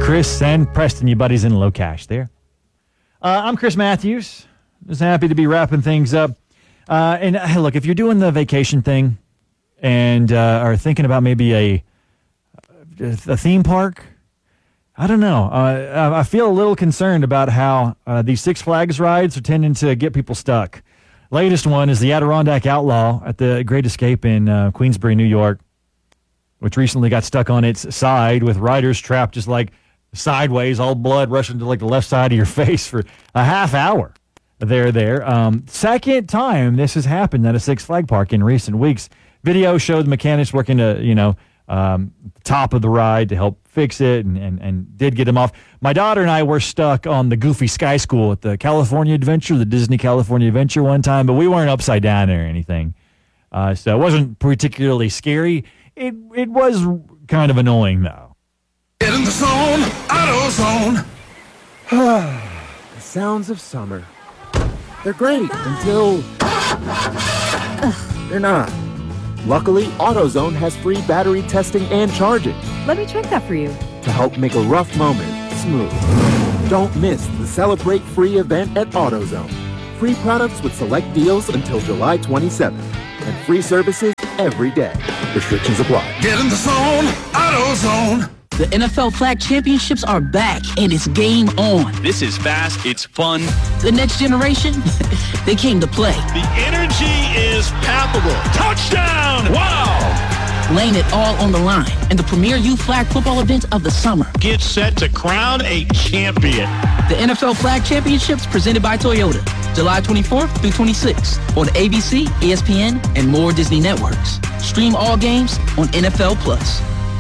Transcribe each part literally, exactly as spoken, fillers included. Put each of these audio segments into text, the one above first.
Chris and Preston, you buddies in Low Cash there. Uh, I'm Chris Matthews. Just happy to be wrapping things up. Uh, and hey, look, if you're doing the vacation thing and uh, are thinking about maybe a a theme park, I don't know. Uh, I feel a little concerned about how uh, these Six Flags rides are tending to get people stuck. Latest one is the Adirondack Outlaw at the Great Escape in uh, Queensbury, New York, which recently got stuck on its side with riders trapped just like sideways, all blood rushing to like the left side of your face for a half hour. They're there. Um, second time this has happened at a Six Flag park in recent weeks. Video showed the mechanics working to, you know, um, top of the ride to help fix it and, and, and did get them off. My daughter and I were stuck on the Goofy Sky School at the California Adventure, the Disney California Adventure one time, but we weren't upside down or anything. Uh, so it wasn't particularly scary. It it was kind of annoying, though. Get in the zone, AutoZone. The sounds of summer. They're great until they're not. Luckily, AutoZone has free battery testing and charging Let me check that for you. to help make a rough moment smooth. Don't miss the Celebrate Free event at AutoZone. Free products with select deals until July twenty-seventh. And free services every day. Restrictions apply. Get in the zone, AutoZone. The N F L Flag Championships are back, and it's game on. This is fast, it's fun. The next generation, they came to play. The energy is palpable. Touchdown! Wow! Laying it all on the line in the premier youth flag football event of the summer. Get set to crown a champion. The N F L Flag Championships presented by Toyota. July twenty-fourth through twenty-sixth on A B C, E S P N, and more Disney networks. Stream all games on N F L Plus.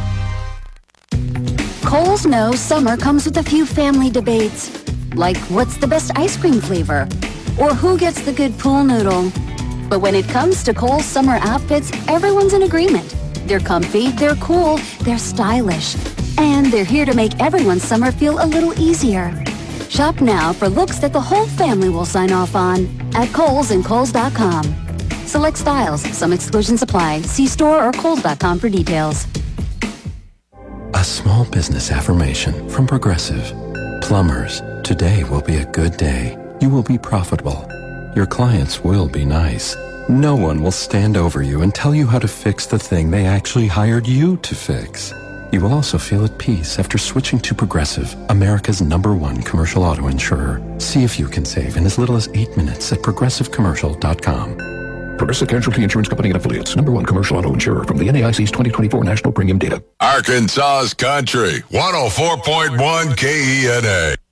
Kohl's knows summer comes with a few family debates, like what's the best ice cream flavor, or who gets the good pool noodle. But when it comes to Kohl's summer outfits, everyone's in agreement. They're comfy, they're cool, they're stylish, and they're here to make everyone's summer feel a little easier. Shop now for looks that the whole family will sign off on at Kohl's and Kohl's dot com. Select styles, some exclusions apply. See store or Kohl's dot com for details. A small business affirmation from Progressive. Plumbers, today will be a good day. You will be profitable. Your clients will be nice. No one will stand over you and tell you how to fix the thing they actually hired you to fix. You will also feel at peace after switching to Progressive, America's number one commercial auto insurer. See if you can save in as little as eight minutes at progressive commercial dot com. Progressive Casualty Insurance Company and Affiliates. Number one commercial auto insurer from the N A I C's twenty twenty-four National Premium Data. Arkansas's Country, one oh four point one K E N A.